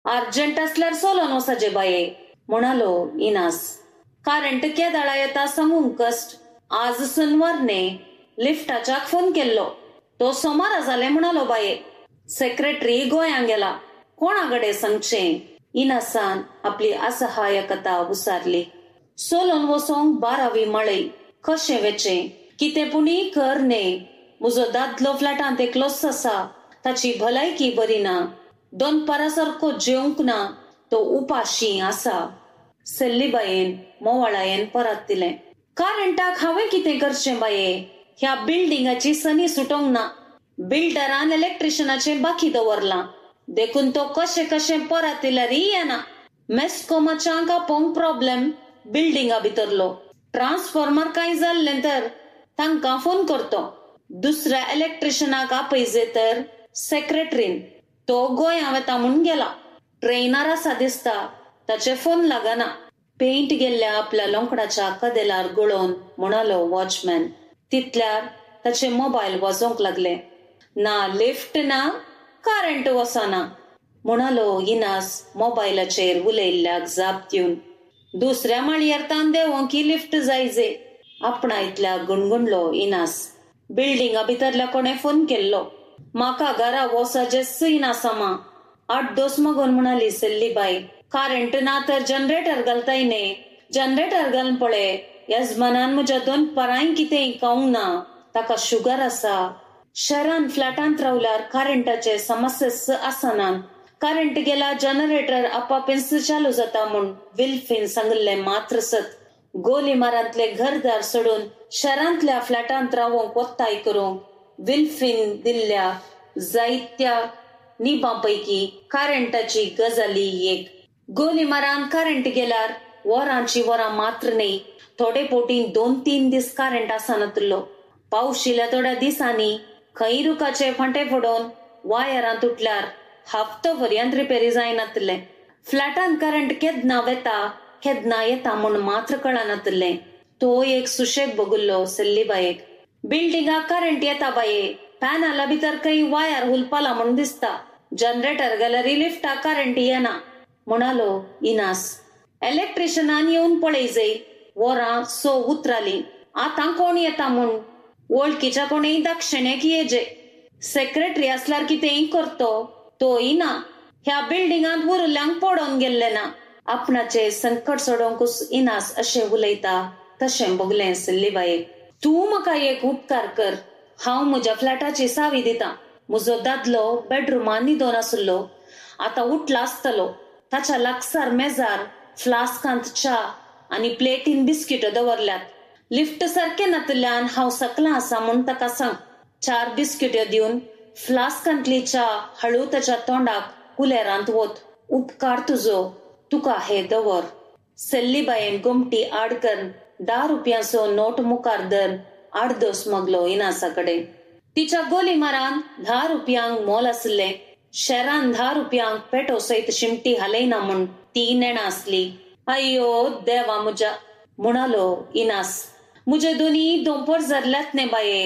Urgent असल्यार सोलोन वसाजे बाये म्हणालो इनास. कारण केदाळा येता सांगूंक कस्ट. आज सुनवारने लिफ्टाच्याक फोन केल्लो. तो सोमारा जाले म्हणालो बाये. सेक्रेटरी गोंयांक गेला. कोणाकडे सांगचे. इनासान आपली असहायकता उसारली. सोलोन वसोंक 12वी मळई. कशें वेचे कितें पुणी कर ने. म्हजो दादलो फ्लॅटांत एकलोच आसा. ताची भलायकी बरी ना. दोनपारासारको जेवंक ना. तो उपाशी आसा. सेल्लीबायेन मोवाळायेन परत दिलें. कारणटाक हांवें कितें करचें बाये. ह्या बिल्डिंगाची सनी सुटोंक ना. बिल्डरान इलेक्ट्रिशियनाचे बाकी दवरलां. देखून तो कशें कशें परत दिल्यार येना. मेस्कोमाच्या पोंग प्रॉब्लेम बिल्डिंगा भितरलो. ट्रान्सफॉर्मर काय जाल्लें तर तांकां फोन करतो. दुसऱ्या इलेक्ट्रिशियनाक आपयजे तर सेक्रेटरीन. तो गोंया वेता म्हूण गेला. ट्रेनार आसा दिसता. ताचे फोन लागना. पेंट गेल्ल्या आपल्या लोंकडाच्या कदेलार गळोवन म्हणालो वॉचमॅन. तितल्यार ताचे मोबायल वाजोंक लागले. ना लिफ्ट ना करंट वसना म्हणालो इनास मोबायलाचेर उलयल्ल्याक जाप दिवन. दुसऱ्या माळयेर तान देवो की लिफ्ट जायजे. आपणायतल्या गुणगुणलो इनास. बिल्डिंगा भितरल्या कोणे फोन केल्लो. म्हाका घरा वसाजे इनासामा. 8 दोस मागून म्हणाली सेल्लीबाई. करंट ना तर जनरेटर घालताय ने. जनरेटर घालून पळय. यजमानान म्हज्या 2 परांय कितें खावंक ना. ताका शुगर आसा. शहरान फ्लॅटांत रावल्यार करंटाचे समस्या आसनात. करंट गेला जनरेटर आपापीच चालू जाता म्हूण विल्फीन सांगले. मात्र सत गोलीमारांतले घरदार सोडून शहरांतल्या फ्लॅटांत रावंक वत्ताय करूंक विल्फीन दिल्ल्या जायत्या निबांपैकी करंटाची गजाली एक. गोलीमारान करंट गेल्यार वरांची वरां मात्र न्ही. थोडे पोटीन 2-3 दीस करंट आसनातलो. पावशिल्ल्या थोड्या दिसांनी खंय रुखाचे फांटे फोडून वायरां तुटल्यार हप्तोभर्यांत रिपेरी जायनातले. फ्लॅटांत करंट केदना वेता केदना येता म्हूण मात्र कळनातले. तो एक सुशेग बगुल्लो सेल्लीबायेक. बिल्डिंगाक करंट येता बाये. पॅनला भितर खंय वायर हुलपाला म्हूण दिसता. जनरेटर गेल्यार लिफ्टाक करंट येना म्हणालो इनास. इलेक्ट्रिशियनान येवन पळयजे. वरां 6 उतराली. आतां कोण येता म्हूण. वळखीच्या कोणेय दाक्षिण्याक येजे. सेक्रेटरी असल्यार कितेंय करतो. तोय ना. ह्या बिल्डिंगांत उरिल्ल्यांक पडोवन गेल्ले ना. आपणाचे संकट सोडोवंकूच इनास अशें उलयता तशें बगलें सेल्लीबायेक. तूं म्हाका एक उपकार कर. हांव म्हज्या फ्लॅटाची सावी दितां. म्हजो दादलो बेडरुमान न्हिदोन आसलो. आतां उठला आसतलो. ताच्या लागसार मेजार फ्लास्कांत च्या आनी प्लेटीन बिस्किटो दवरल्यात. लिफ्ट सारकें नातल्यान हांव सकलां आसा म्हूण ताका सांग. 4 बिस्किट्यो दिवन फ्लास्कांतली च्या हळू ताच्या तोंडाक कुलेरांत वत. उपकार तुजो. तुका हे दवर. सेल्लीबायेन गुमटी आड करून 10 रुपयांचो नोट मुखार धरून 8 दोस मागलो इनासाकडे. तिच्या गोलीमारान 10 रुपयांक मोल आसले. शहरान 10 रुपयांक पेटो सयत शिमटी हालयना म्हूण ती नेणा आसली. अय्यो देवा म्हज्या म्हणालो इनास. म्हजे दोनी दोंपर जाल्ल्यात ने बाये.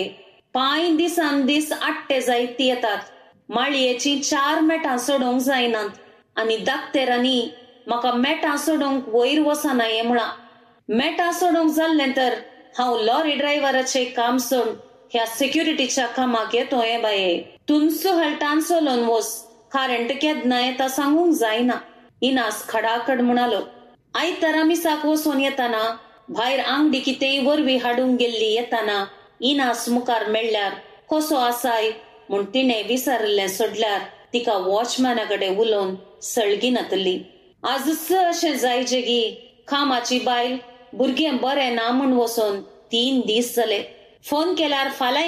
5 दिसान दीस आट्टे जायत येतात. माळयेची 4 मेटां सोडोंक जायनात. आनी दाक्तेरांनी म्हाका मेटां सोडोंक वयर वसना हें म्हणा. मेटां सोडोंक जाल्लें तर हांव लॉरी ड्रायव्हराचें काम सोडून ह्या सिक्युरिटीच्या कामाक येतो हे बाये. तुमचो हलटान सोलोन वस. करंट केदना येता सांगूंक जायना. इनास खडाखड म्हणालो. आयतारा मिसाक वसोन येताना भायर आंगडी कितेंय वरवीं हाडूंक गेल्ली येताना इनास मुखार मेळ्ळ्यार कसो आसाय म्हूण तिणें विचारलें सोडल्यार तिका वॉचमॅनाकडे उलोवन सळगी नातली. आजच अशें जायजे गी. कामाची बायल भुरगें बरें ना म्हूण वसोन 3 दीस जाले. फोन केल्यार फाल्यां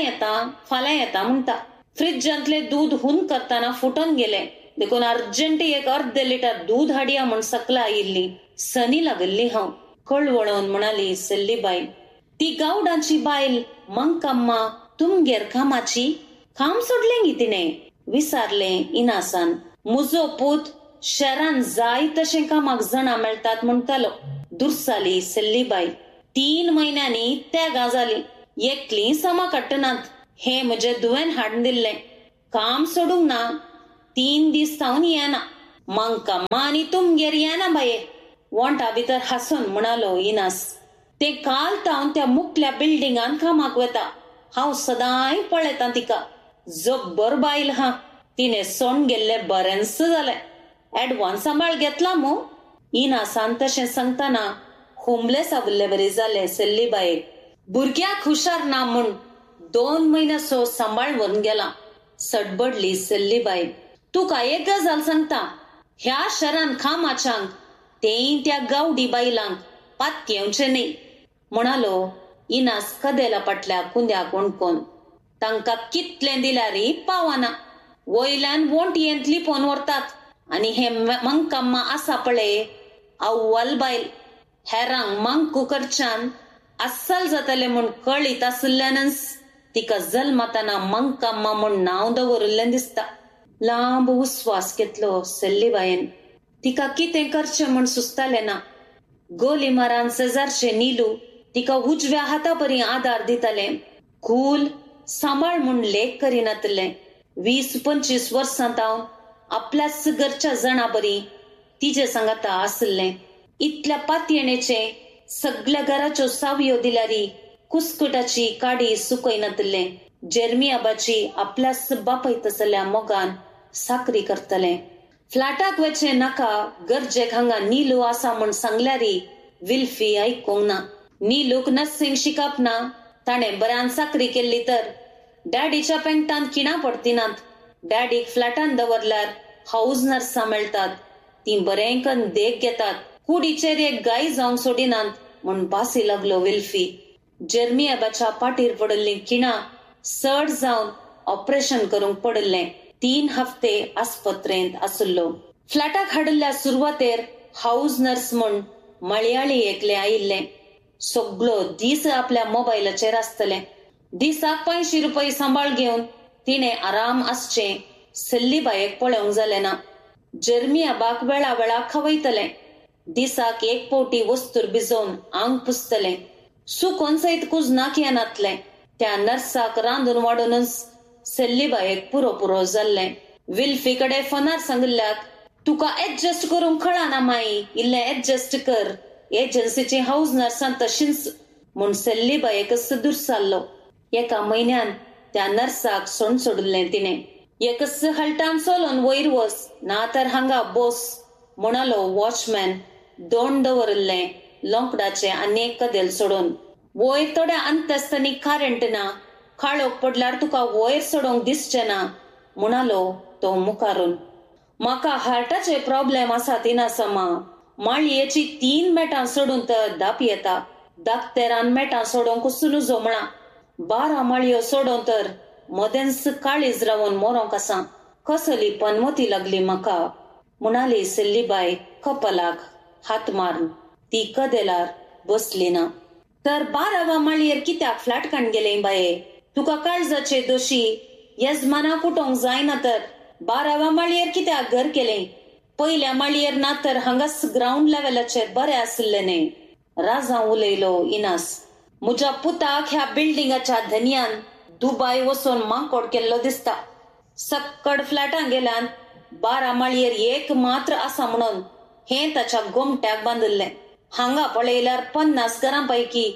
येता म्हणटा. फ्रिजांतले दूध हून करताना फुटोन गेले. देखून अर्जंट एक अर्ध लिटर दूध हाडया म्हूण सकला आयिल्ली. सनी लागल्ली हांव. कळवळोन म्हणाली सेल्लीबाई. ती गावडांची बायल मंकम्मा तुमगेर कामाची. काम सोडलें गी तिणें विचारलें इनासान. म्हजो पूत शहरान जाय तशें कामाक जाणां मेळटात म्हणटालो. दुर्साली सेल्लीबाई. 3 म्हयन्यांनी त्या गाजाली. एकली सामा काडटनात. हे म्हजे दुवेन हाडून दिल्लें. काम सोडूंक ना. 3 दीस जावन येना. मंकम्मा आनी तुमगेर येना बाये. वोंटा भितर हांसून म्हणालो इनास. ते काल तावन त्या मुकल्या बिल्डिंगान कामाक वता. हांव सदांय पळयतां तिका. जब्बर बायल हा. तिने सोंड गेल्ले बरेंच जाले. एडवान्स सांबाळ घेतला मो. इनासान तशें सांगतना होमलेस आविल्ले बरे जाले सेल्लीबायेक. भुरग्याक हुशार ना म्हूण 2 म्हयने सो सांबाळ व्हरून गेला. सडबडली सेल्लीबाई. तुका एक गजाल सांगता. ह्या शहरान कामाच्यांक तेय त्या गावडी बायलांक पात येवचें न्ही म्हणालो इनास कदेला फाटल्या कुंद्याक ओणकोन. तांकां कितलें दिल्यारय पावना. वयल्यान वोंटयेंत लिपोवन व्हरतात. आनी हे मंकम्मा आसा पळय अव्वल बायल. हेरांक मंकू करच्यान अस्सल जातले म्हूण कळीत आसल्यानच तिका जल्मताना मंकम्मा म्हूण नांव दवरिल्लें दिसता. लांब उस्वास घेतलो सेल्लीबायेन. तिका कितें करचें म्हूण सुचतालें ना. गोलीमारान शेजारचे नीलू तिका उजव्या हाता परी आदार दिताले. कूल सांबाळ म्हूण लेख करिनातले. 20-25 वर्सां तावन आपल्याच घरच्या जाणा बरी तिचे सांगाता आसले. इतल्या पातयेणेचे सगळ्या घराच्यो सावयो दिल्यारी कुस्कुटाची काडी सुकयनातले. जेर्मियाबाची आपल्याच बापय तसल्या मोगान साकरी करतले. फ्लॅटाक वचे नाका गरजेक हांगा नीलू आसा म्हूण सांगल्यारी विल्फी आयकूंक ना. नीलूक नर्सिंग शिकप ना. ताणें बऱ्यान साकरी केल्ली तर डॅडीच्या पेंगटान किणा पडतिनात. डॅडीक फ्लॅटान दवरल्यार हाऊस नर्सां मेळटात. ती बरें करून देख घेतात. कुडीचेर एक गाय जावंक सोडिनात म्हूण भासी लागलो विल्फी. जेर्मियाबाच्या पाठीर पडिल्ली किणा सड जावन ऑपरेशन करूंक पडले. 3 हफ्ते आस्पत्रेंत आसुल्लो. फ्लॅटाक हाडिल्ल्या सुरवातेर हाऊस नर्स म्हूण मळयाळी एकले आयिल्ले. सगळो दीस आपल्या मोबायलाचेर आसतले. दिसाक 500 रुपये सांबाळ घेवन तिणे आराम आसचे सेल्लीबायेक पळोवंक जालें ना. जेर्मियाबाक वेळा वेळा खवयतले. दिसाक 1 पावटी वस्तूर भिजोवन आंग पुसतले. सुकोन सयत कुजनाक येनातले. त्या नर्साक रांदून वाडूनच सेल्लीबायेक पुरो जाल्ले. विल्फी कडेन फोनार सांगिल्ल्याक तुका एडजस्ट करूंक कळना माई. इल्लें एडजस्ट कर. एजन्सीची हाऊस नर्सां तशींच म्हूण सेल्लीबायेक दुरसारलो. एका म्हयन्यान त्या नर्साक सोंड सोडिल्लें तिणें. एकच हलटान चलोवन वयर वच ना तर हांगा बोस म्हणालो वॉचमॅन दोंड दवरिल्लें लोंकडाचे आनी एक कदेल सोडून. वयर थोड्या अंतस्तांनी कारेंट ना. काळोख पडल्यार तुका वयर सोडूंक दिसचें ना म्हणालो तो मुखारून. म्हाका हार्टाचे प्रॉब्लेम आसा तिनासमा. माळयेची 3 मेटां सोडून तर दाप येता. धाकतेरान मेटां सोडूंक सुनुजो म्हणा. 12 माळयो सोडून तर मदेंच काळीज रावून मोरोंक आसा. कसली पनमती लागली म्हाका म्हणाली सेल्लीबाय कपलाक हात मारून. ती कदेलार बसली ना. तर 12व्या माळयेर कित्याक फ्लॅट काण गेले बाये. तुका काळजाचे दोशी येजमाना कुटोंक जायना तर 12व्या माळयेर कित्याक घर केले. पयल्या माळयेर ना तर हांगाच ग्राउंड लेवलाचेर बरें आसले न्ही. राजा उलयलो इनास. म्हज्या पुताक ह्या बिल्डिंगाच्या धन्यान दुबाय वचून मांकोड केल्लो दिसता. सक्कड फ्लॅटां गेल्यान 12 माळयेर एक मात्र आसा म्हणून हें ताच्या गोमट्याक बांदिल्लें. हांगा पळयल्यार 50 घरांपैकी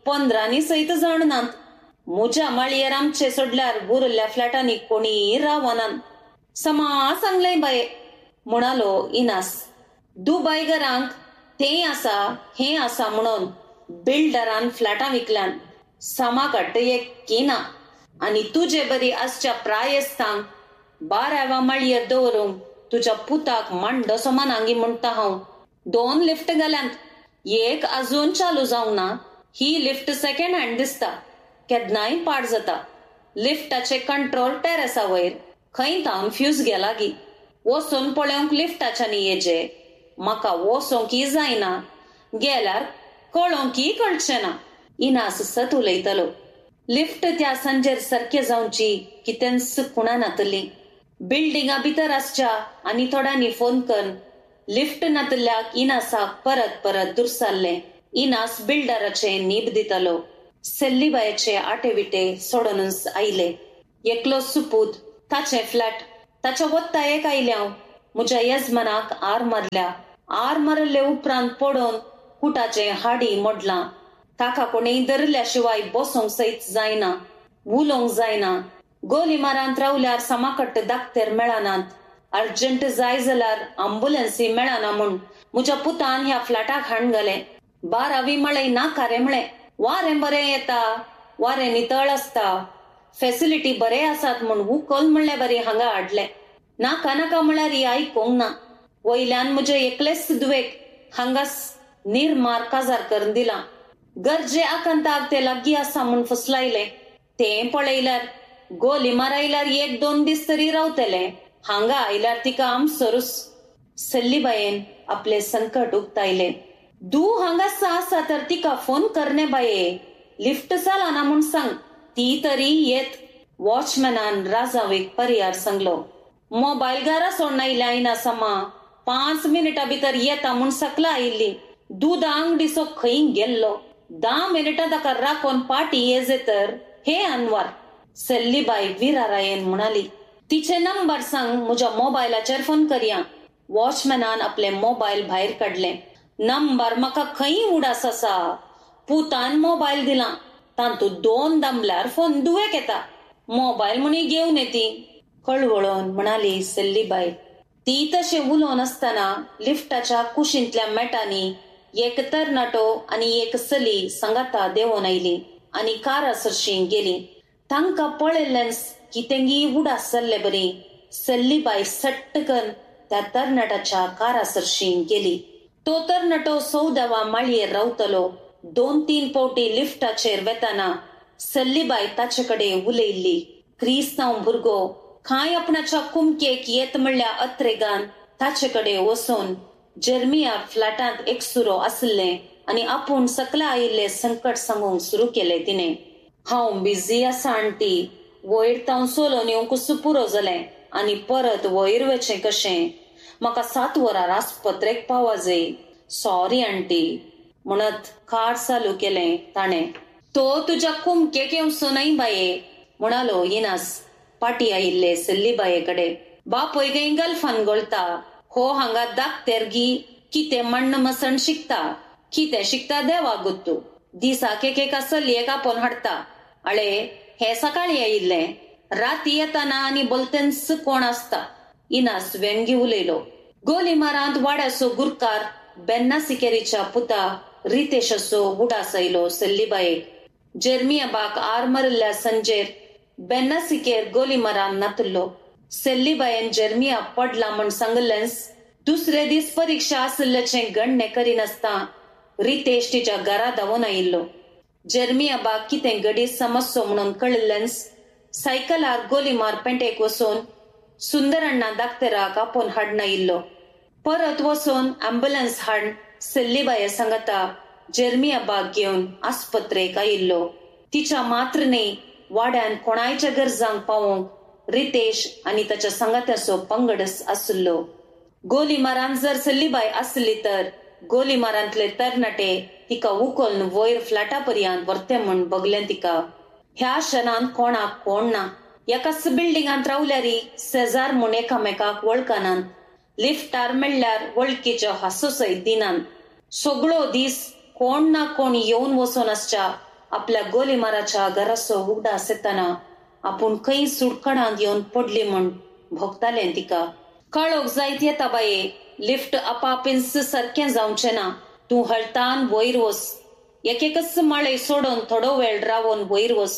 15 सयत जाण नात. म्हज्या माळयेर आमचे सोडल्यार उरिल्ल्या फ्लॅटांनी कोणी रावनात. समा सांगलें बाये म्हणालो इनास. दुबाय घरांक तें आसा हें आसा म्हणून बिल्डरान फ्लॅटां विकल्यान. सामाकट्ट एक किना आनी तुजे बरी आसच्या प्रायस्तांक 12व्या माळयेर दवरूंक तुज्या पुताक मांडो समानांगी म्हणटा हांव. 2 लिफ्ट गेल्यात. एक अजून चालू जावंक ना. ही लिफ्ट सेकंड हँड दिसता. केन्नाय पाड जाता. लिफ्टाचे कंट्रोल टेरेसा वयर. खंय तावन फ्यूज गेला गी. वचून पळोवंक लिफ्टाच्यानी येजे. म्हाका वचोंकय जायना. गेल्यार कळोंकय कळचें ना. इनास सत उलयतलो. लिफ्ट त्या सांजेर सारके जावची कितेंच कुणानातली. बिल्डिंगा भितर आसच्या आनी थोड्यांनी फोन करून लिफ्ट नातल्याक इनासाक परत दुरसारले. इनास बिल्डराचे नीब दितलो. सेल्लीबायेचे आटे विटे सोडूनच आयले. एकलो सुपूत ताचे फ्लॅट ताच्या वत्ता एक आयल्याव म्हज्या येजमानाक आर मारल्या. आर मारले उपरांत पडोवन कुटाचे हाडी मोडलां. ताका कोणेय धरल्या शिवाय बसोंक सैत जायना, उलोवंक जायना. गोली मारांत रावल्यार समाकट्ट दाखतेर मेळनात. अर्जंट जाय जाल्यार अँब्युलन्सी मेळना म्हूण म्हज्या पुतान ह्या फ्लॅटाक हाण घाले. 12 मळय नाका रे म्हळे. वारें बरें येता, वारें नितळ आसता, फॅसिलिटी बरे आसात म्हूण उखल म्हणले बरी हांगा हाडले. नाका नाका म्हळ्यार आयकूंक ना. वयल्यान म्हजे एकलेच दुवेक हांगास निर्मार काजार करून दिला. गरजे आकांताक ते लागीं आसा म्हूण फुसलायले. तें पळयल्यार गोली मारायल्यार 1-2 दीस तरी रावतले. हांगा आयल्यार तिका आमसरूच. सल्लीबायेन आपले संकट उक्तायले. हांगास आसा तर तिका फोन करणे बाये. लिफ्ट जालाना म्हूण सांग, ती तरी येत. वॉचमॅनान राजावेक पर्याय सांगलो. मोबायल घरा सोडून आयल्या ना समा. 5 मिनिटां भितर येता म्हूण सकला आयिल्ली. दूद अंगडीचो खंय गेल्लो. 10 मिनिटां ताका राखोन पाटी येजे तर हे अनवर. सल्लीबाई विरारायेन म्हणाली. तिचे नंबर सांग, म्हज्या मोबायलाचेर फोन करया. वॉचमॅनान आपले मोबायल भायर काडले. नंबर म्हाका खंय उडास आसा. पुतान मोबायल दिला. तातूंत 2 दामल्यार फोन दुवेक येता. मोबायल म्हणी घेवन येती, कळवळोन म्हणाली सल्लीबाई. ती तशें उलोवन आसतना लिफ्टाच्या कुशींतल्या मॅटांनी एक तरणाटो आनी एक चली सांगाता देंवोन आयली आनी कारा सरशी गेली. तांकां पळयल्लेंच कितेंगी उडास जाल्ले बरी सल्लीबाई सट्टकन त्या तरणाटाच्या कारा सरशी गेली. तो तरणाटो 14व्या माळयेर रावतलो. 2-3 पावटी लिफ्टाचेर वेताना सल्लीबाई ताचे कडेन उलयल्ली. क्रिस्तांव भुरगो कांय आपणाच्या कुमकेक येत म्हणल्या अत्रेगान ताचे कडेन वचून जर्मिया फ्लॅटांत एकसुरो आसले आनी आपूण सकला आयिल्ले संकट सांगूंक सुरू केले तिने. हांव बिझी आसा आंटी. वयर तावन सोलोन येवंक पुरो जालें आनी परत वयर वचें कशें. म्हाका 7 वरां आस्पत्रेक पावा जाय. सॉरी आंटी म्हणत कार्ड चालू केलें ताणें. तो तुज्या कुमकेक येवचो न्हय बाये म्हणालो इनास पाटी आयिल्ले सल्लीबाये कडेन. बापय गई गल्फान गळता. हो हांगा दाखतेर गी कितें मण्ण मसण शिकता. कितें शिकता देवा गुत्तू. दिसाक एकेका चलयेक आपोवन हाडता. अळे हे सकाळी आयिल्ले. राती येताना आनी बोलतेन्स कोण आसता. इनास व्यंगी उलयलो. गोली मारांत वाड्याचो गुरकार बेन्ना सिकेरीच्या पुता रितेशाचो उडास आयलो सल्लीबायेक. जर्मियाबाक आर मारिल्ल्या संजेर बेन्ना सिकेर गोली मारान नातल्लो. सल्लीबायेन जर्मिया पडला म्हण सांगलेंस दुसरे दीस परीक्षा आसल्याचें गण्य करिनासता रितेश तिच्या घरा धांवून आयिल्लो. जर्मियाबाक कितें गडी समस्यो म्हणून कळिल्लेंस सायकलार गोली मार पेंटेक वचून सुंदर अण्णा दाक्तेराक आपोवन हाडून आयिल्लो. परत वचून अँब्युलन्स हाड सल्लीबाये सांगता जर्मियाबाक घेवन आस्पत्रेक आयिल्लो. तिच्या मात्रने वाड्यान कोणायच्या गरजांक पावोवंक रितेश आनी ताच्या सांगात्याचो पंगडच आसलो. गोली मारान जर सल्लीबाई आसली तर गोली मारांतले तरणाटे तिका उखलून वयर फ्लॅटा पर्यंत व्हरते म्हूण बगलें तिका. ह्या क्षणांत कोणाक कोण ना. एकाच बिल्डिंगांत रावल्यारी शेजार म्हूण एकामेकाक वळखनात. लिफ्टार मेळ्ळ्यार वळखीच्यो हांसो सयत दिनात. सगळो दीस कोण ना कोण येवन वचून आसच्या आपल्या गोली माराच्या घराचो उगडास येताना आपूण खंय सुडखडांत येवन पडली म्हूण भोगतालें तिका. कळोक जायत येता बाये. लिफ्ट आपापींच सारकें जावचें ना. तूं हळतान वयर वच. एकेकच माळय सोडून थोडो वेळ रावून वयर वच.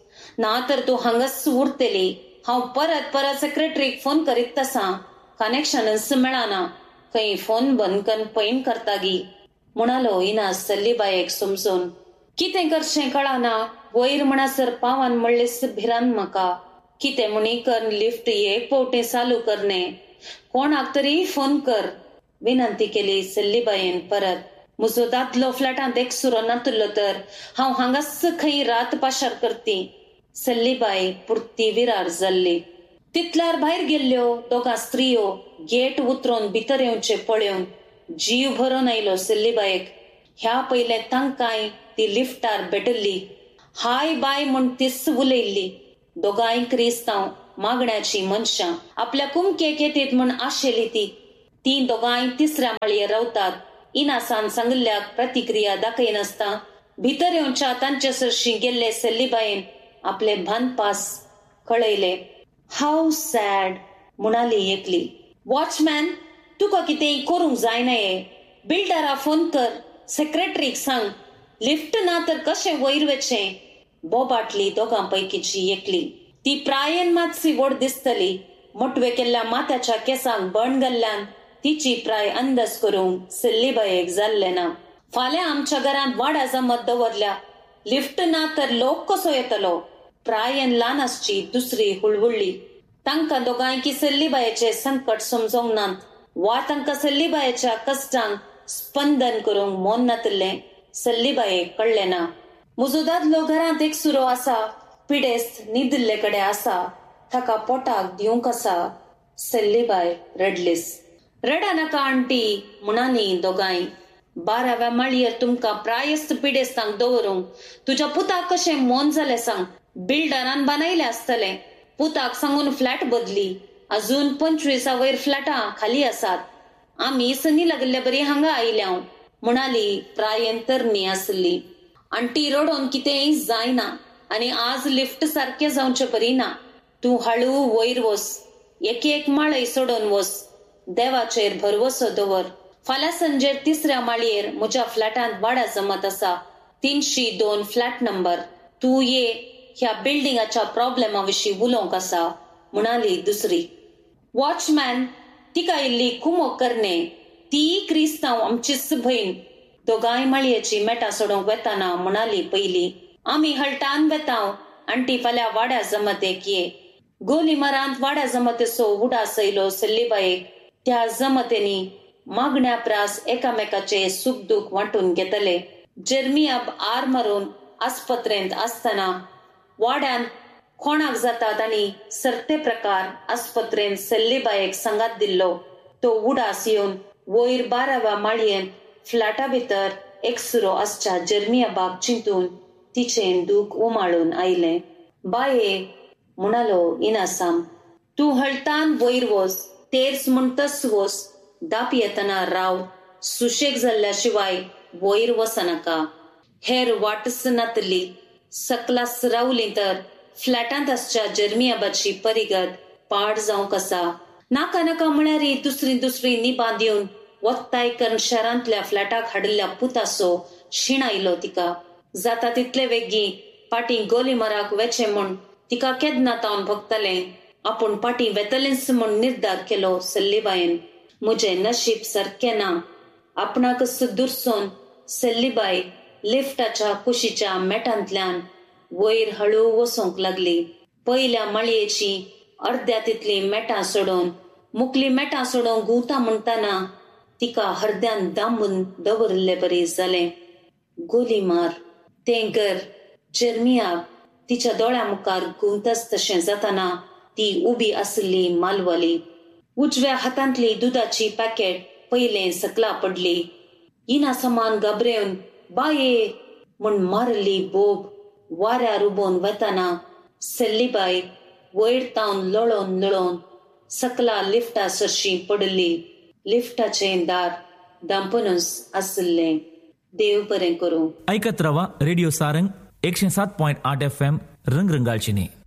ना तर तूं हांगाच उरतली. हांव परत परत सेक्रेटरीक फोन करीत आसां. कनेक्शनच मेळना. खंय फोन बंद करून पैन करता गी म्हणालो इनास सल्लीबायेक समजून. कितें करचें कळना. वयर म्हणसर पावान म्हणलेस भिरान म्हाका. कितें म्हणी कर लिफ्ट एक पावटी चालू करणे. कोणाक तरी फोन कर विनंती केली सल्लीबायेन परत. म्हजो दादलो फ्लॅटांत एकसुरो नातलो तर हांव हांगाच खंय रात पाशार करती. सल्लीबाई पुर्ती विरार जाल्ली. तितल्यार भायर गेल्ल्यो 2 स्त्रियो गेट उतरून भितर येवचे पळयोवन जीव भरून आयलो सल्लीबायेक. ह्या पयले तांकांय ती लिफ्टार भेटल्ली. हाय बाय म्हूण तीस उलयल्ली. दोगांय क्रिस्तांव. मागण्याची मनशां आपल्या कुमकेक येतीत म्हण आशेली ती दोगांय तिसऱ्या माळयेर रावतात. इनासान सांगल्ल्या प्रतिक्रिया दाखयनासता भितर येवच्या तांचे सरशी गेल्ले सेल्लीबायेन आपले भानपास कळयले. हाव सॅड म्हणाली एकली. वॉचमॅन, तुका कितेंय करूंक जायनाये. बिल्डरा फोन कर, सेक्रेटरीक सांग. लिफ्ट ना तर कशें वयर वचें. बोबाटली दोगांपैकीची एकली. ती प्रायेन मातशी व्हड दिसतली. मोटवे केल्ल्या माथ्याच्या केसांक बण घाल्ल्यान तिची प्राय अंदाज करूंक सेल्लीबायेक जाल्ले ना. फाल्यां आमच्या घरांत वाड्या जमत दवरल्या. लिफ्ट ना तर लोक कसो येतलो. प्रायेन ल्हान आसची दुसरी हुळहुळ्ळी. तांकां दोगांयकी सेल्लीबायेचे संकट समजोंक नात वा तांकां सेल्लीबायेच्या कश्टांक स्पंदन करूंक मोन नातलें सेल्लीबायेक कळ्ळें ना. म्हजो दादलो घरांत एकसुरो आसा. पिडेस्त न्हिदिल्ले कडेन आसा. ताका पोटाक दिवंक आसा. सेल्लीबाय रडलीस. रडा नाका आंटी म्हणाली दोगांय. 12व्या माळयेर तुमकां प्रायस्त पिडेस्तांक दवरूंक तुज्या पुताक कशें मोन जालें सांग. बिल्डरान बांदयलें आसतलें. पुताक सांगून फ्लॅट बदली. अजून 25 वयर फ्लॅटां खाली आसात. आमी सनी लागले बरी हांगा आयल्या म्हणाली प्रायेन तरणी आसली. आंटी रडोन कितेंय जायना आनी आज लिफ्ट सारकें जावचें बरी ना. तूं हळू वयर वच. एक माळय सोडून वच. देवाचेर भरवसो दवर. फाल्यां संजेर 3ऱ्या माळयेर म्हज्या फ्लॅटांत वाडा जमत आसा. 302 फ्लॅट नंबर. तूं ये. ह्या बिल्डिंगाच्या प्रॉब्लेमा विशीं उलोवंक आसा म्हणाली दुसरी. वॉचमॅन, तिका इल्ली कुमोक करणे. ती क्रिस्तांव आमचीच भयण. दोगांय माळयेची मेटां सोडूंक वेताना म्हणाली पयली. आमी हळटान वेतांव. आंटी फाल्यां वाड्या जमतेक ये. गोलीमारांत वाड्या जमतेचो उडास येयलो सेल्लीबायेक. त्या जमतेनी मागण्या प्रास एकामेकाचे सुख दुख वांटून घेतले. जेर्मियाब आर मारून आस्पत्रेंत आसतना वाड्यान कोणाक जातात आनी सर्ते प्रकार आस्पत्रेंत सेल्लीबायेक सांगात दिल्लो. तो उडास येवन वयर 12व्या माळयेन फ्लॅटा भितर एकसुरो आसच्या जेर्मियाबाक चिंतून तिचें दूख उमाळून आयलें. बाये म्हणालो इनासाम, तूं हळटान वयर वच. तेर्स म्हणटस वच. दाप येतना राव. सुशेग जाल्ल्या शिवाय वयर वचनाका. हेर वाटच नातली. सकलास रावली तर फ्लॅटांत आसच्या जेर्मियाबाची परिगत पाड जावंक आसा. नाका नाका म्हळ्यार दुसरी निबां दिवन वत्ताय करून शारांतल्या फ्लॅटाक हाडिल्ल्या पुतासो शीण आयलो तिका. जाता तितले वेगी पाटी गोली माराक वेचे म्हूण तिका केदना तावन भोगतलें. आपूण पाटी वेतलेंच म्हूण निर्धार केलो सेल्लीबायेन. म्हजें नशीब सारकें ना. आपणाकच दुरसोन सेल्लीबाय लिफ्टाच्या कुशीच्या मेटांतल्यान वयर हळू वचूंक लागली. पयल्या माळयेची अर्द्या तितली मेटां सोडून मुकली मेटां सोडून गुंवता म्हणटाना तिका हरद्यान दांबून दवरले बरी जालें. गोली मार. तें घर जेर्मियाब तिच्या दोळ्या मुखार गुंवतच तशें जाताना ती उबी आसली मालवली. उजव्या हातांतली दुधाची पॅकेट पयलें सकला पडली. इना समान घाबरेवन बाये म्हूण मारली बोब. वाऱ्यार उबोवन वताना सेल्लीबाय वयर तावन लळोन सकला लिफ्टा सरशी पडली. लिफ्टाचें दार दांपूनच आसलें. देव बरें करूं. ऐकत रवा रेडिओ सारंग 107.8 FM रंगरंगालचिनी.